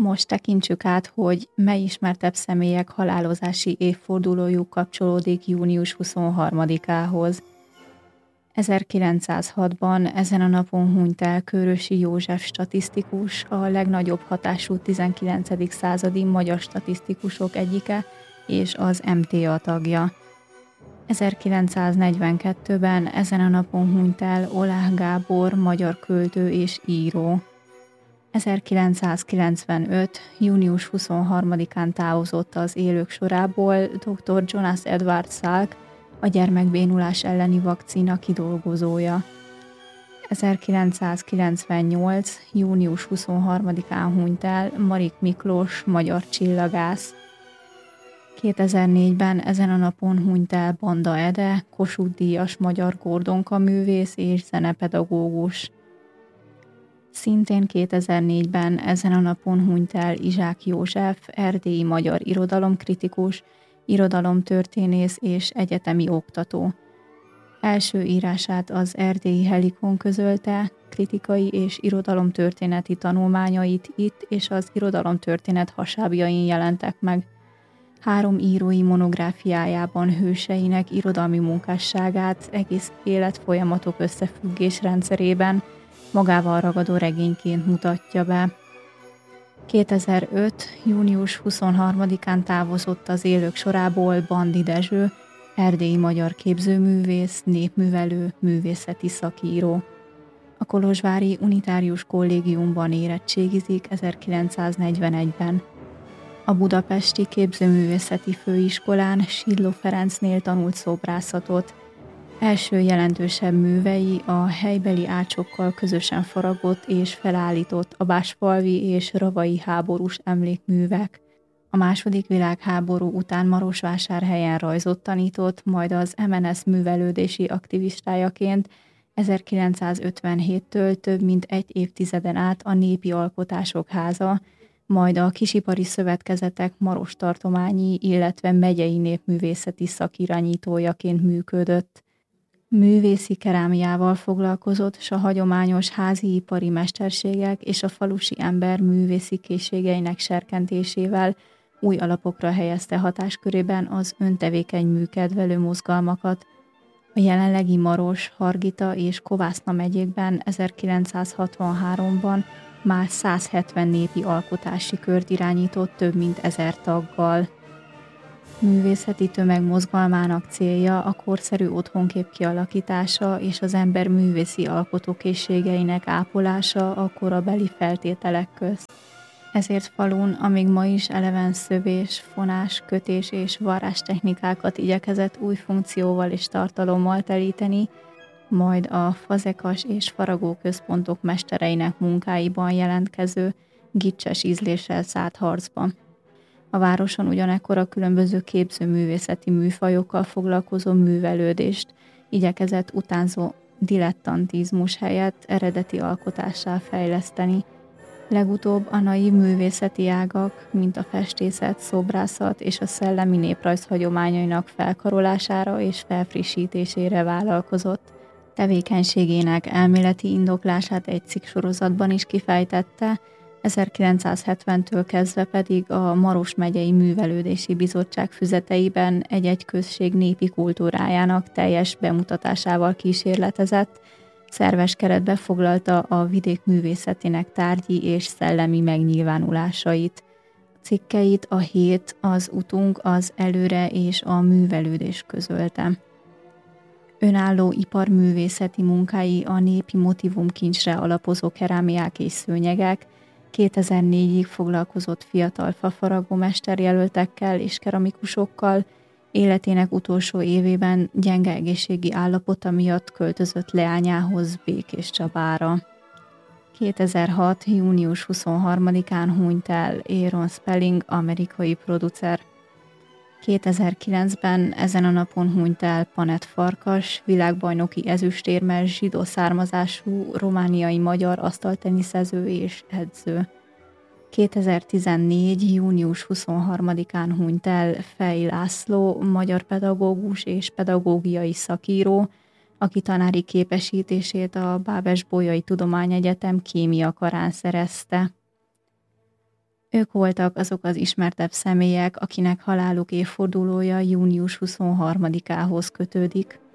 Most tekintsük át, hogy mely ismertebb személyek halálozási évfordulójuk kapcsolódik június 23-ához. 1906-ban ezen a napon hunyt el Kőrösi József statisztikus, a legnagyobb hatású 19. századi magyar statisztikusok egyike és az MTA tagja. 1942-ben ezen a napon hunyt el Oláh Gábor, magyar költő és író. 1995. június 23-án távozott az élők sorából dr. Jonas Edward Salk, a gyermekbénulás elleni vakcína kidolgozója. 1998. június 23-án hunyt el Marik Miklós, magyar csillagász. 2004-ben ezen a napon hunyt el Banda Ede, Kossuth-díjas magyar kordonka művész és zenepedagógus. Szintén 2004-ben ezen a napon hunyt el Izsák József, erdélyi magyar irodalomkritikus, irodalomtörténész és egyetemi oktató. Első írását az Erdélyi Helikon közölte, kritikai és irodalomtörténeti tanulmányait itt és az irodalomtörténet hasábjain jelentek meg. 3 írói monográfiájában hőseinek irodalmi munkásságát egész életfolyamatok összefüggés rendszerében magával ragadó regényként mutatja be. 2005. június 23-án távozott az élők sorából Bandi Dezső, erdélyi magyar képzőművész, népművelő, művészeti szakíró. A kolozsvári unitárius kollégiumban érettségizik 1941-ben. A budapesti képzőművészeti főiskolán Sidló Ferencnél tanult szobrászatot. Első jelentősebb művei a helybeli ácsokkal közösen faragott és felállított a báspalvi és ravai háborús emlékművek. A II. Világháború után Marosvásárhelyen rajzot tanított, majd az MNS művelődési aktivistájaként 1957-től több mint egy évtizeden át a Népi Alkotások Háza, majd a Kisipari Szövetkezetek Maros tartományi, illetve megyei népművészeti szakirányítójaként működött. Művészi kerámiával foglalkozott, s a hagyományos házi ipari mesterségek és a falusi ember művészi készségeinek serkentésével új alapokra helyezte hatáskörében az öntevékeny műkedvelő mozgalmakat. A jelenlegi Maros, Hargita és Kovászna megyékben 1963-ban már 170 népi alkotási kört irányított több mint 1000 taggal. Művészeti tömegmozgalmának célja a korszerű otthonkép kialakítása és az ember művészi alkotókészségeinek ápolása a korabeli feltételek közt. Ezért falun, amíg ma is eleven szövés, fonás, kötés és varrás technikákat igyekezett új funkcióval és tartalommal telíteni, majd a fazekas és faragó központok mestereinek munkáiban jelentkező gicses ízléssel szállt harcba. A városon ugyanekkor a különböző képzőművészeti műfajokkal foglalkozó művelődést igyekezett utánzó dilettantizmus helyett eredeti alkotássá fejleszteni. Legutóbb a naiv művészeti ágak, mint a festészet, szobrászat és a szellemi néprajz hagyományainak felkarolására és felfrissítésére vállalkozott. Tevékenységének elméleti indoklását egy cikksorozatban is kifejtette, 1970-től kezdve pedig a Maros megyei Művelődési Bizottság füzeteiben egy-egy község népi kultúrájának teljes bemutatásával kísérletezett, szerves keretbe foglalta a vidék művészetének tárgyi és szellemi megnyilvánulásait. Cikkeit a Hét, az Utunk, az Előre és a Művelődés közölte. Önálló iparművészeti munkái a népi motivumkincsre alapozó kerámiák és szőnyegek, 2004-ig foglalkozott fiatal fafaragó mesterjelöltekkel és keramikusokkal, életének utolsó évében gyenge egészségi állapota miatt költözött leányához Békéscsabára. 2006. június 23-án hunyt el Aaron Spelling, amerikai producer. 2009-ben ezen a napon hunyt el Panett Farkas, világbajnoki ezüstérmes zsidó származású romániai magyar asztalteniszező és edző. 2014. június 23-án hunyt el Fej László, magyar pedagógus és pedagógiai szakíró, aki tanári képesítését a Bábes-Bolyai Tudományegyetem kémia karán szerezte. Ők voltak azok az ismertebb személyek, akinek haláluk évfordulója június 23-ához kötődik.